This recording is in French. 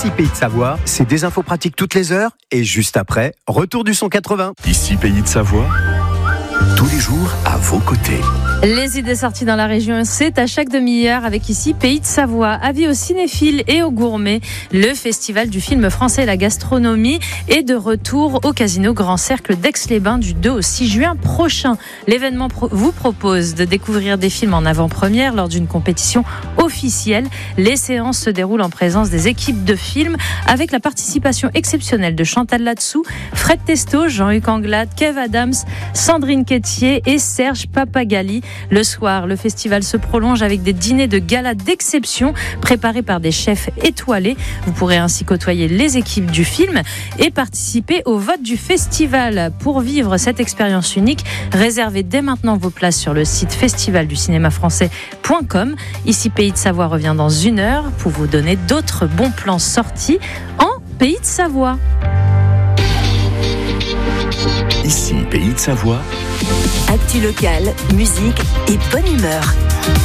Ici Pays de Savoie, c'est des infos pratiques toutes les heures et juste après, retour du son 80. Ici Pays de Savoie, tous les jours à vos côtés. Les idées sorties dans la région, c'est à chaque demi-heure avec ici Pays de Savoie. Avis aux cinéphiles et aux gourmets, le festival du film français et la gastronomie est de retour au Casino Grand Cercle d'Aix-les-Bains du 2 au 6 juin prochain. L'événement vous propose de découvrir des films en avant-première lors d'une compétition officielle. Les séances se déroulent en présence des équipes de films avec la participation exceptionnelle de Chantal Latsou, Fred Testo, Jean-Hugues Anglade, Kev Adams, Sandrine Quétier et Serge Papagali. Le soir, le festival se prolonge avec des dîners de gala d'exception préparés par des chefs étoilés. Vous pourrez ainsi côtoyer les équipes du film et participer au vote du festival. Pour vivre cette expérience unique, réservez dès maintenant vos places sur le site festivalducinémafrançais.com. Ici Pays de Savoie revient dans 1 heure pour vous donner d'autres bons plans sortis en Pays de Savoie. Ici Pays de Savoie. Actu locale, musique et bonne humeur.